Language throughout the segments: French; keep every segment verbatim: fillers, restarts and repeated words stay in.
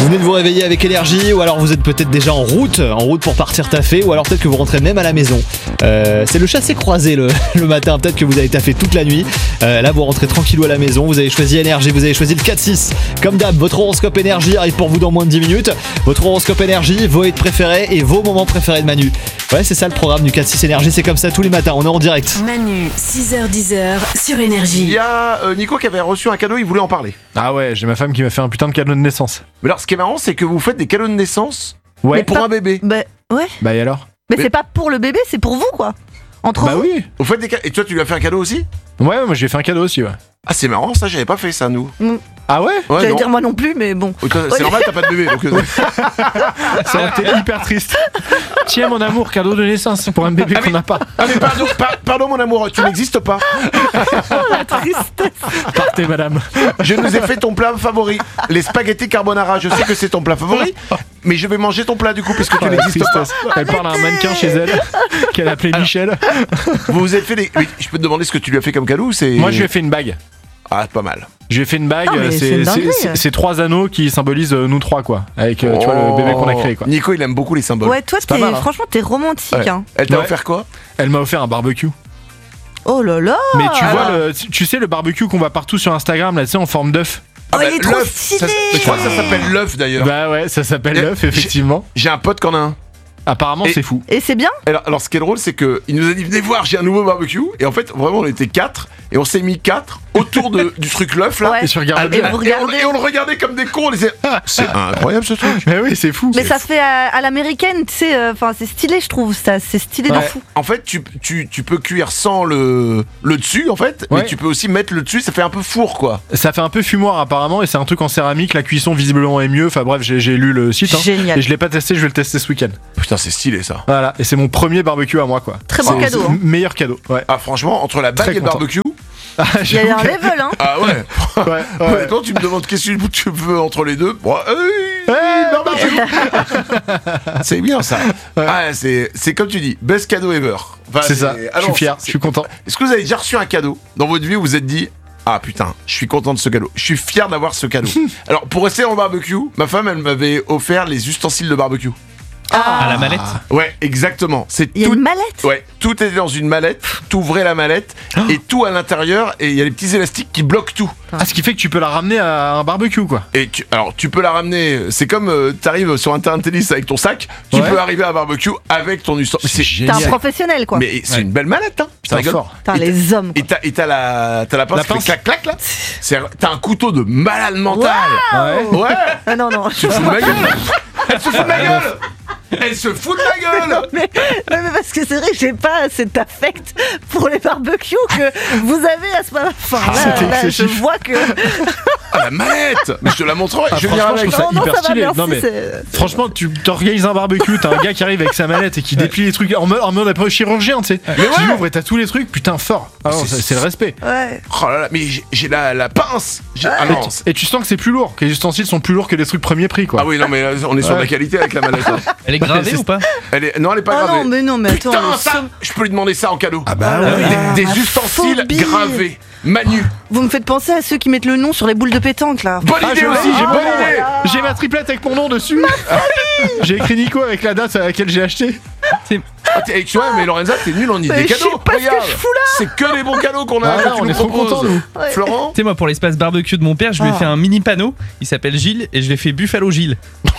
Vous venez de vous réveiller avec énergie, ou alors vous êtes peut-être déjà en route, en route pour partir taffer, ou alors peut-être que vous rentrez même à la maison. Euh, c'est le chassé-croisé le, le matin, peut-être que vous avez taffé toute la nuit. Euh, là vous rentrez tranquillou à la maison, vous avez choisi énergie, vous avez choisi le quatre six. Comme d'hab, votre horoscope énergie arrive pour vous dans moins de dix minutes. Votre horoscope énergie, vos hits préférés et vos moments préférés de Manu. Ouais, c'est ça le programme du quatre six énergie, c'est comme ça tous les matins, on est en direct. Manu, six heures dix sur Il Énergie. y a euh, Nico qui avait reçu un cadeau, il voulait en parler. Ah ouais, j'ai ma femme qui m'a fait un putain de cadeau de naissance. Mais alors, ce qui est marrant, c'est que vous faites des cadeaux de naissance, Ouais. mais pour pas- un bébé. Bah ouais. Bah et alors? Mais, Mais- c'est pas pour le bébé, c'est pour vous quoi. Entre Bah vous. oui. Vous faites des ca- Et toi, tu lui as fait un cadeau aussi? Ouais, moi j'ai fait un cadeau aussi, ouais. Ah, c'est marrant, ça, j'avais pas fait ça, nous. Ah ouais? Ouais, J'allais non. dire moi non plus, mais bon. Oh, toi, C'est Ouais. normal, t'as pas de bébé. Donc, euh, Ça a été hyper triste. Tiens mon amour, cadeau de naissance pour un bébé Ah, qu'on mais- n'a pas. Ah, mais pardon, par- pardon, mon amour, tu n'existes pas. La tristesse. Partez madame. Je nous ai fait ton plat favori, les spaghettis carbonara. Je sais que c'est ton plat favori, mais je vais manger ton plat du coup, puisque tu Oh, la n'existes pas. tristesse. Elle parle à un mannequin chez elle qu'elle appelait Michel. Vous vous êtes fait des. Mais je peux te demander ce que tu lui as fait comme cadeau ou c'est. Moi je lui ai fait une bague. Ah, pas mal. Je lui ai fait une bague, Ah, mais c'est c'est une c'est- dinguerie. c'est- c'est trois anneaux qui symbolisent euh, nous trois quoi. Avec euh, tu vois le bébé qu'on a créé quoi. Nico, il aime beaucoup les symboles. Ouais, toi, pas t'es, mal, hein. franchement, t'es romantique. Ouais. Hein. Elle t'a Ouais. offert quoi? Elle m'a offert un barbecue. Oh là là. Mais tu Ah. vois le, tu sais le barbecue qu'on voit partout sur Instagram là, tu sais en forme d'œuf. Oh, bah, il est trop l'œuf, stylé. ça- Je crois que ça s'appelle l'œuf d'ailleurs. Bah ouais, ça s'appelle Et- l'œuf effectivement. J'ai un pote qui en a un. Apparemment Et- c'est fou. Et c'est bien. Alors, alors, ce qui est drôle, c'est que il nous a dit venez voir, j'ai un nouveau barbecue. Et en fait, vraiment, on était quatre et on s'est mis quatre autour de, du truc l'œuf là. Ouais. Et tu regardes Et bien. vous Et on, regardez. et on le regardait comme des cons. On disait c'est incroyable ce truc. Mais oui, c'est fou. Mais ça se fait à, à l'américaine, tu sais. Enfin, c'est stylé, je trouve. Ça, c'est stylé de Ouais. fou. En fait, tu, tu, tu peux cuire sans le, le dessus, en fait, mais Ouais. tu peux aussi mettre le dessus, ça fait un peu four, quoi. Ça fait un peu fumoir apparemment et c'est un truc en céramique, la cuisson visiblement est mieux, enfin bref j'ai j'ai lu le site hein. Génial. Et je l'ai pas testé, je vais le tester ce week-end. Putain, c'est stylé, ça. Voilà, et c'est mon premier barbecue à moi quoi. Très beau C'est- cadeau, c'est hein. le meilleur cadeau, ouais. Ah, franchement, entre la bague Très et le content. barbecue, Il y a un level, hein. ah ouais. Ouais, ouais. Honnêtement, tu me demandes qu'est-ce que tu veux entre les deux. Bon, hey, barbecue. C'est bien, ça. Ah, c'est c'est comme tu dis, best cadeau ever. Enfin, C'est ça, ah je non, suis fier, c'est- je suis content. Est-ce que vous avez déjà reçu un cadeau dans votre vie où vous vous êtes dit ah putain, je suis content de ce cadeau, je suis fier d'avoir ce cadeau. Alors pour rester en barbecue, ma femme elle m'avait offert les ustensiles de barbecue. À la mallette. Ouais, exactement. C'est Il y a tout. une mallette. Ouais, tout était dans une mallette. T'ouvrais la mallette et tout à l'intérieur et il y a les petits élastiques qui bloquent tout. Ah, ce qui fait que tu peux la ramener à un barbecue quoi. Et tu, alors tu peux la ramener. C'est comme euh, t'arrives sur un terrain de tennis avec ton sac. Tu Ouais. peux arriver à un barbecue avec ton ustensile. C'est C'est T'es un génial. professionnel, quoi. Mais c'est Ouais. une belle mallette, hein. Putain, rigole. fort. Putain, Et les hommes. Et t'as, et t'as la, t'as la pince La qui fait pince. clac clac là. C'est, t'as un couteau de malade mental. Ouais. Ouais. Ah non, non. Tu te fous de ma gueule. Elle se fout de ma gueule. Elle se fout de ma gueule. mais, ouais, mais parce que c'est vrai que j'ai pas cet affect pour les barbecues que vous avez à ce moment. Enfin, Ah, là, c'était là, je excessif. vois que. Ah la mallette. Mais je te la montrerai. Ah, je vais venir franchement, je avec. trouve ça non, non, hyper ça va, stylé. merci, Non, mais c'est- franchement, tu t'organises un barbecue, t'as un gars qui arrive avec sa mallette et qui déplie les trucs en mode, en mode après chirurgien, tu sais. Mais Tu ouais. l'ouvres et t'as tous les trucs, putain, fort. Ah non, C'est- c'est c'est le respect. Ouais. Oh là là, mais j'ai, j'ai la, la pince. J'ai- ah non. Et tu sens que c'est plus lourd, que les ustensiles sont plus lourds que les trucs premier prix quoi. Ah oui non mais là, on est sur de la Ouais. qualité avec la mallette. hein. Elle est gravée C'est- ou pas? Elle est, non elle est pas Oh gravée. non, mais non, mais attends. Putain le ça, somme- je peux lui demander ça en cadeau. Ah bah Oh là ouais. là. Des, des la ustensiles phobie. gravés. Manu. Vous me faites penser à ceux qui mettent le nom sur les boules de pétanque, là. Bonne Ah, idée je aussi, l'ai, j'ai oh bonne là idée. là. J'ai ma triplette avec mon nom dessus. J'ai écrit Nico avec la date à laquelle j'ai acheté. Ah, t'es- tu vois mais Lorenza t'es nul en idée Mais je cadeaux. sais pas ce que Regarde. je fous là. C'est que les bons cadeaux qu'on a. Ah que là, tu on nous est trop proposes. contents, nous. Ouais. Florent. Tu sais, moi, pour l'espace barbecue de mon père, je lui ai Ah. fait un mini panneau. Il s'appelle Gilles et je l'ai fait Buffalo Gilles.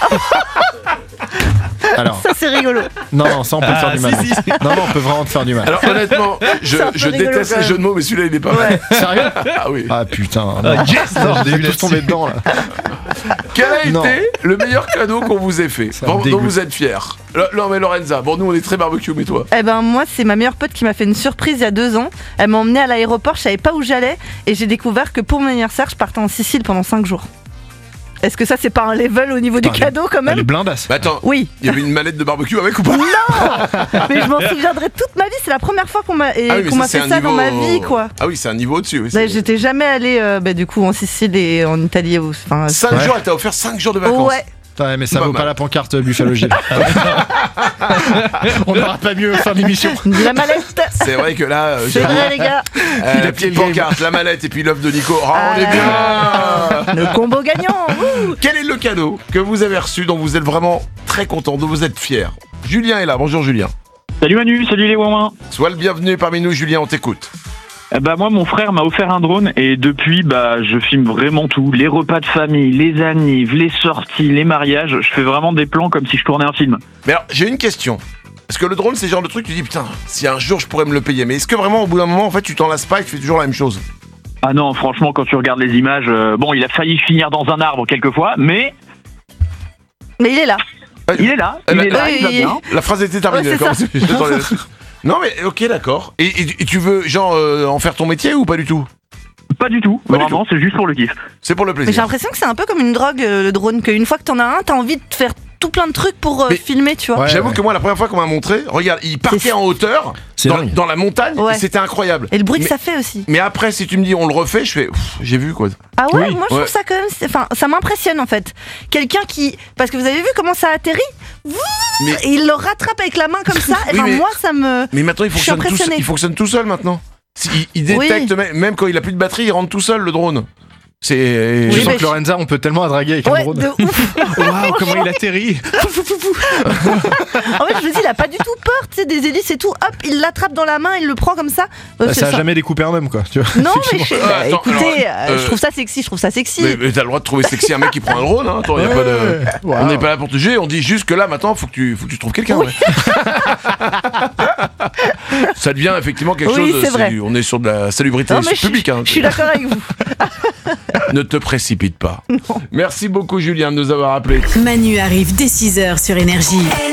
Alors, Ça, c'est rigolo. non, non, ça on peut te faire Ah, du mal. si, si. Non, non, on peut vraiment te faire du mal. Alors honnêtement, je, C'est un peu je rigolo, déteste quand les même. jeux de mots mais celui-là il est pas mal. Sérieux Ah oui. Ah putain. non. Ah, yes, Non, je l'ai j'ai vu tous là-dessus. tombé dedans là. Quel a Non. été le meilleur cadeau qu'on vous ait fait Ça me dont, dont dégoûte. vous êtes fiers? Lo- Non mais Lorenza, bon nous on est très barbecue mais toi. Eh ben moi c'est ma meilleure pote qui m'a fait une surprise il y a deux ans. Elle m'a emmenée à l'aéroport, je savais pas où j'allais et j'ai découvert que pour mon anniversaire je partais en Sicile pendant cinq jours. Est-ce que ça c'est pas un level au niveau des Putain, cadeaux quand Elle est même? blindasse. Bah attends, Oui, il y avait une mallette de barbecue avec ou pas? mais je m'en souviendrai toute ma vie, c'est la première fois qu'on m'a et Ah oui, mais qu'on m'a c'est fait un ça dans ma niveau- vie quoi. Ah oui c'est un niveau au-dessus. Oui, Bah, c'est- j'étais jamais allée euh, bah, du coup en Sicile et en Italie. Enfin, Cinq Ouais. jours, elle t'a offert cinq jours de vacances. ouais, Ouais, mais ça Pas vaut mal. pas la pancarte Buffalo Gilles. On n'aura pas mieux fin d'émission. La mallette. C'est vrai que là, euh, C'est j'avoue, vrai, les gars. euh, la petite pancarte, la mallette et puis l'œuf de Nico. Oh, Ah on est là bien. Le combo gagnant. Wouh. Quel est le cadeau que vous avez reçu dont vous êtes vraiment très content, dont vous êtes fier? Julien est là. Bonjour Julien. Salut Manu, salut les Wouin. Sois le bienvenu parmi nous, Julien. On t'écoute. Eh bah moi mon frère m'a offert un drone et depuis bah je filme vraiment tout, les repas de famille, les annives, les sorties, les mariages, je fais vraiment des plans comme si je tournais un film. Mais alors, j'ai une question. Parce que le drone, c'est le genre de truc, tu dis putain, si un jour je pourrais me le payer. Mais est-ce que vraiment, au bout d'un moment, en fait, tu t'en lasses pas et tu fais toujours la même chose? Ah non, franchement quand tu regardes les images, euh, bon il a failli finir dans un arbre quelquefois, mais Mais il est là. il est là, Eh il ben, est là, il va oui. bien. La phrase était terminée. Ouais, c'est d'accord, ça. parce que j'attendais là-dessus. Non mais ok, d'accord. Et, et- et tu veux genre euh, en faire ton métier ou pas du tout? Pas du tout, Pas du vraiment c'est juste pour le kiff. C'est pour le Mais j'ai plaisir. l'impression que c'est un peu comme une drogue, euh, le drone, qu'une fois que t'en as un, t'as envie de faire tout plein de trucs pour euh, Mais- filmer, tu vois. Ouais. J'avoue que moi, la première fois qu'on m'a montré, regarde, il partait C'est- en hauteur, C'est dans, dingue. dans la montagne, Ouais. et c'était incroyable. Et le bruit mais, que ça fait aussi. mais après, si tu me dis on le refait, je fais, pff, j'ai vu quoi. Ah ouais, Oui, moi je ouais. trouve ça quand même, c'est- enfin ça m'impressionne en fait. Quelqu'un qui, parce que vous avez vu comment ça atterrit, Mais, et il le rattrape avec la main comme ça. Et Oui, ben mais- moi ça me, mais maintenant, il Je suis fonctionne, tout, impressionnée. il fonctionne tout seul maintenant. Si- Il, il détecte, Oui. même, même quand il a plus de batterie, il rentre tout seul le drone. C'est. Oui, Je sens mais que Lorenza, on peut tellement la draguer avec un ouais, drone. de ouf. Waouh, comment il atterrit. En fait je me dis il a pas du tout peur, tu sais, des hélices et tout. Hop, il l'attrape dans la main, il le prend comme ça. Euh, Bah, c'est ça a ça. jamais découpé un homme, quoi. Tu vois. Non mais je sais- Euh, bah, attends, écoutez, alors, euh, euh, je trouve ça sexy, je trouve ça sexy. Mais, mais t'as le droit de trouver sexy un mec qui prend un drone, hein. Attends, y a pas de. Ouais. On n'est pas là pour te juger, on dit juste que là maintenant faut que tu, faut que tu trouves quelqu'un. Oui. ouais. Ça devient effectivement quelque Oui, chose. c'est vrai. On est sur de la salubrité Non, mais je, publique. Hein. je suis d'accord avec vous. Ne te précipite pas. Merci beaucoup Julien de nous avoir appelés. Manu arrive dès six heures sur Énergie.